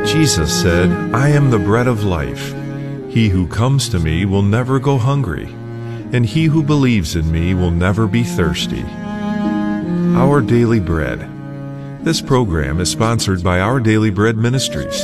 Jesus said, "I am the bread of life. He who comes to me will never go hungry, and he who believes in me will never be thirsty." Our Daily Bread. This program is sponsored by Our Daily Bread Ministries.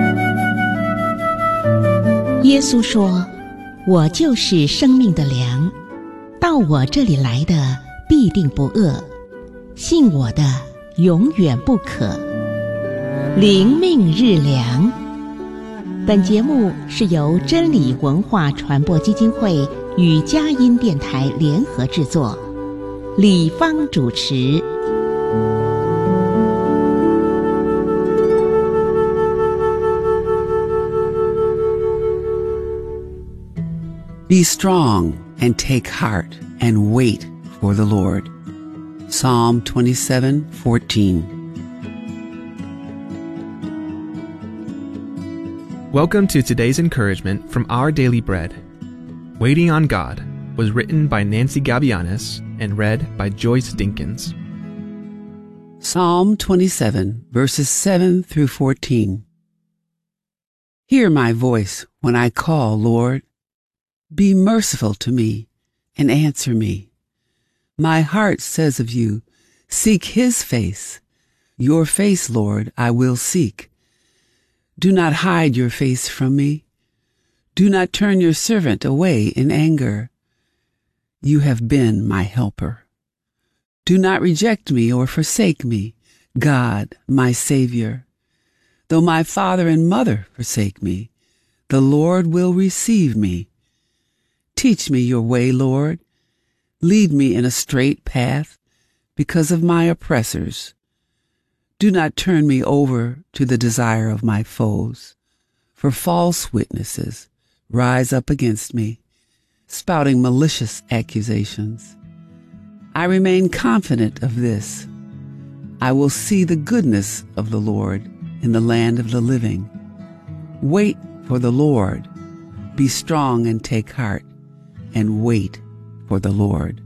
耶稣说：“我就是生命的粮，到我这里来的必定不饿，信我的永远不渴。”灵命日粮。本节目是由真理文化传播基金会与佳音电台联合制作，李芳主持。 Be strong and take heart and wait for the Lord. Psalm 27:14. Welcome to today's encouragement from Our Daily Bread. Waiting on God was written by Nancy Gavianis and read by Joyce Dinkins. Psalm 27, verses 7 through 14. Hear my voice when I call, Lord. Be merciful to me and answer me. My heart says of you, seek his face. Your face, Lord, I will seek. Do not hide your face from me. Do not turn your servant away in anger. You have been my helper. Do not reject me or forsake me, God, my Savior. Though my father and mother forsake me, the Lord will receive me. Teach me your way, Lord. Lead me in a straight path because of my oppressors. Do not turn me over to the desire of my foes, for false witnesses rise up against me, spouting malicious accusations. I remain confident of this. I will see the goodness of the Lord in the land of the living. Wait for the Lord. Be strong and take heart, and wait for the Lord.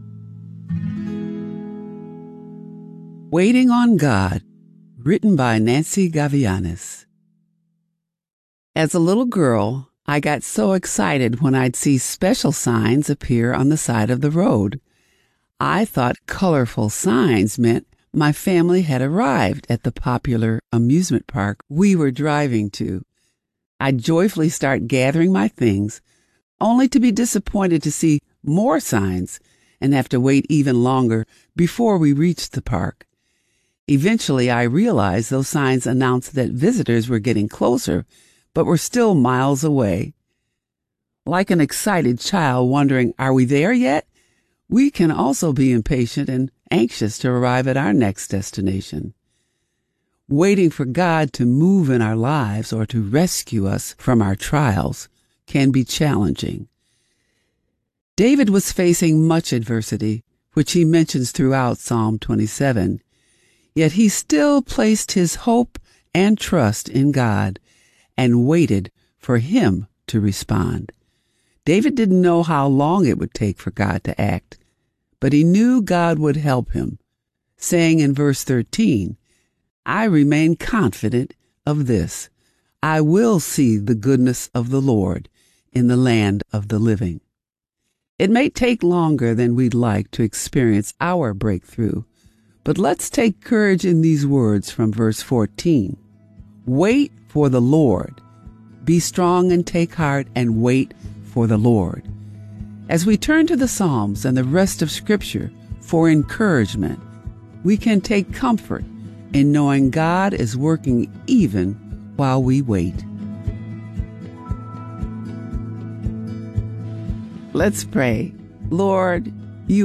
Waiting on God, written by Nancy Gavianis. As a little girl, I got so excited when I'd see special signs appear on the side of the road. I thought colorful signs meant my family had arrived at the popular amusement park we were driving to. I'd joyfully start gathering my things, only to be disappointed to see more signs and have to wait even longer before we reached the park. Eventually, I realized those signs announced that visitors were getting closer, but were still miles away. Like an excited child wondering, are we there yet? We can also be impatient and anxious to arrive at our next destination. Waiting for God to move in our lives or to rescue us from our trials can be challenging. David was facing much adversity, which he mentions throughout Psalm 27, yet he still placed his hope and trust in God and waited for him to respond. David didn't know how long it would take for God to act, but he knew God would help him, saying in verse 13, I remain confident of this. I will see the goodness of the Lord in the land of the living. It may take longer than we'd like to experience our breakthrough, but let's take courage in these words from verse 14. Wait for the Lord. Be strong and take heart and wait for the Lord. As we turn to the Psalms and the rest of Scripture for encouragement, we can take comfort in knowing God is working even while we wait. Let's pray. Lord,